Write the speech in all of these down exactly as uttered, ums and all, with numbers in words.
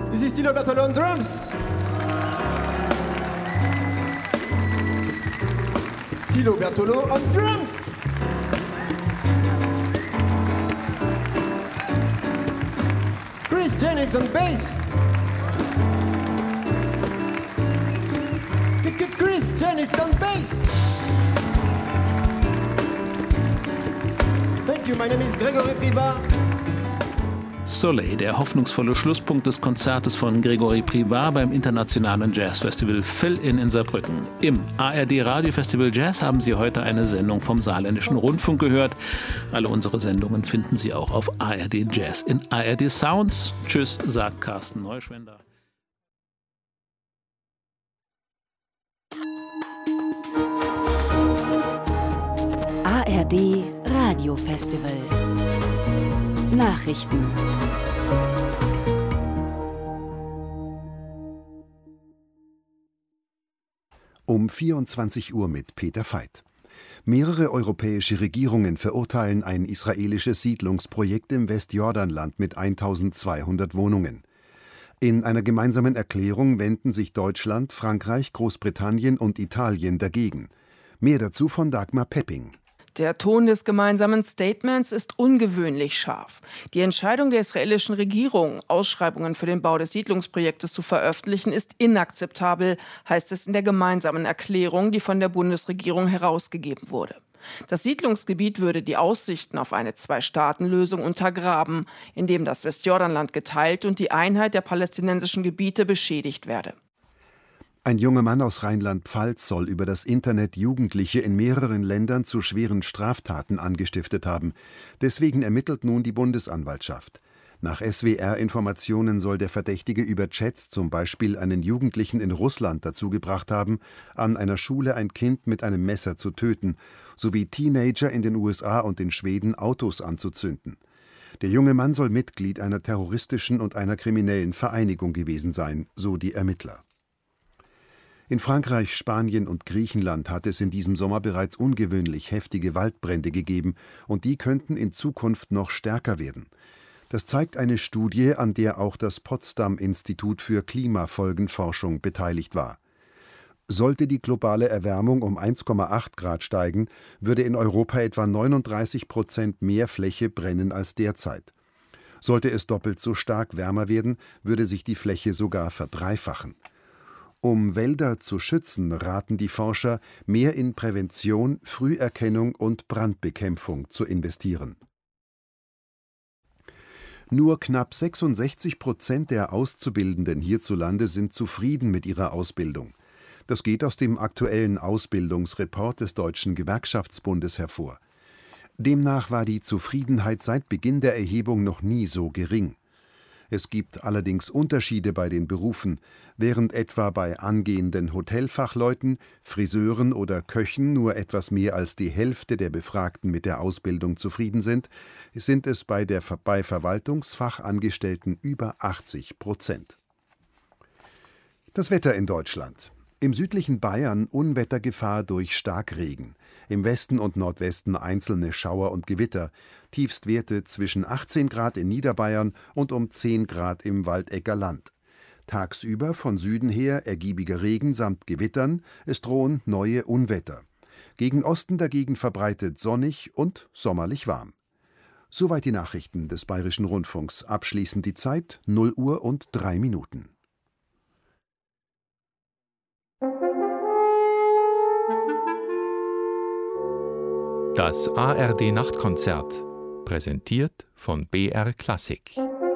This is Tilo Bertolo on drums. Tilo Bertolo on drums. Chris Jennings on bass. Chris Jennings on bass. Thank you, my name is Gregory Privat. Soleil, der hoffnungsvolle Schlusspunkt des Konzertes von Gregory Privat beim internationalen Jazzfestival Fill-In in Saarbrücken. Im A R D Radiofestival Jazz haben Sie heute eine Sendung vom Saarländischen Rundfunk gehört. Alle unsere Sendungen finden Sie auch auf A R D Jazz in A R D Sounds. Tschüss, sagt Carsten Neuschwender. A R D Radiofestival Nachrichten. Um vierundzwanzig Uhr mit Peter Veit. Mehrere europäische Regierungen verurteilen ein israelisches Siedlungsprojekt im Westjordanland mit eintausendzweihundert Wohnungen. In einer gemeinsamen Erklärung wenden sich Deutschland, Frankreich, Großbritannien und Italien dagegen. Mehr dazu von Dagmar Pepping. Der Ton des gemeinsamen Statements ist ungewöhnlich scharf. Die Entscheidung der israelischen Regierung, Ausschreibungen für den Bau des Siedlungsprojektes zu veröffentlichen, ist inakzeptabel, heißt es in der gemeinsamen Erklärung, die von der Bundesregierung herausgegeben wurde. Das Siedlungsgebiet würde die Aussichten auf eine Zwei-Staaten-Lösung untergraben, indem das Westjordanland geteilt und die Einheit der palästinensischen Gebiete beschädigt werde. Ein junger Mann aus Rheinland-Pfalz soll über das Internet Jugendliche in mehreren Ländern zu schweren Straftaten angestiftet haben. Deswegen ermittelt nun die Bundesanwaltschaft. Nach S W R-Informationen soll der Verdächtige über Chats zum Beispiel einen Jugendlichen in Russland dazu gebracht haben, an einer Schule ein Kind mit einem Messer zu töten, sowie Teenager in den U S A und in Schweden Autos anzuzünden. Der junge Mann soll Mitglied einer terroristischen und einer kriminellen Vereinigung gewesen sein, so die Ermittler. In Frankreich, Spanien und Griechenland hat es in diesem Sommer bereits ungewöhnlich heftige Waldbrände gegeben, und die könnten in Zukunft noch stärker werden. Das zeigt eine Studie, an der auch das Potsdam-Institut für Klimafolgenforschung beteiligt war. Sollte die globale Erwärmung um eins Komma acht Grad steigen, würde in Europa etwa neununddreißig Prozent mehr Fläche brennen als derzeit. Sollte es doppelt so stark wärmer werden, würde sich die Fläche sogar verdreifachen. Um Wälder zu schützen, raten die Forscher, mehr in Prävention, Früherkennung und Brandbekämpfung zu investieren. Nur knapp sechsundsechzig Prozent der Auszubildenden hierzulande sind zufrieden mit ihrer Ausbildung. Das geht aus dem aktuellen Ausbildungsreport des Deutschen Gewerkschaftsbundes hervor. Demnach war die Zufriedenheit seit Beginn der Erhebung noch nie so gering. Es gibt allerdings Unterschiede bei den Berufen. Während etwa bei angehenden Hotelfachleuten, Friseuren oder Köchen nur etwas mehr als die Hälfte der Befragten mit der Ausbildung zufrieden sind, sind es bei der bei Verwaltungsfachangestellten über achtzig Prozent. Das Wetter in Deutschland. Im südlichen Bayern Unwettergefahr durch Starkregen. Im Westen und Nordwesten einzelne Schauer und Gewitter. Tiefstwerte zwischen achtzehn Grad in Niederbayern und um zehn Grad im Waldecker Land. Tagsüber von Süden her ergiebiger Regen samt Gewittern, es drohen neue Unwetter. Gegen Osten dagegen verbreitet sonnig und sommerlich warm. Soweit die Nachrichten des Bayerischen Rundfunks. Abschließend die Zeit null Uhr und drei Minuten. Das A R D-Nachtkonzert, präsentiert von B R Klassik.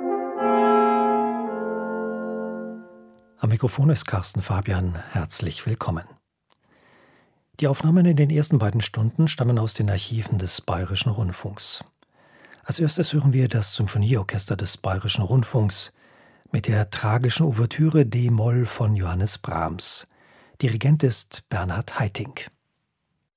Am Mikrofon ist Carsten Fabian. Herzlich willkommen. Die Aufnahmen in den ersten beiden Stunden stammen aus den Archiven des Bayerischen Rundfunks. Als erstes hören wir das Symphonieorchester des Bayerischen Rundfunks mit der tragischen Ouvertüre D-Moll von Johannes Brahms. Dirigent ist Bernhard Haitink.